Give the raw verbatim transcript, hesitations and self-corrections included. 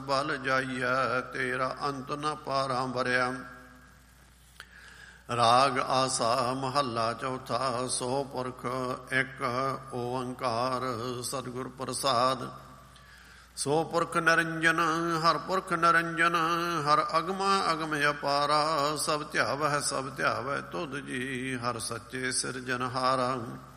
ਬਲ ਜਾਈਐ, ਤੇਰਾ ਅੰਤ ਨ ਪਾਰਾਂ ਵਰਿਆ। ਰਾਗ ਆਸਾ ਮਹੱਲਾ ਚੌਥਾ। ਸੋ ਪੁਰਖ ਇੱਕ ਓੰਕਾਰ ਸਤਿਗੁਰ ਪ੍ਰਸਾਦ। ਸੋ ਪੁਰਖ ਨਿਰੰਜਨ ਹਰ ਪੁਰਖ ਨਿਰੰਜਨ, ਹਰ ਅਗਮ ਅਗਮ ਅਪਾਰਾ। ਸਭ ਧਿਆਵਹਿ ਸਭ ਧਿਆਵਹਿ ਤੁਧ ਜੀ, ਹਰ ਸੱਚੇ ਸਿਰਜਨਹਾਰਾ।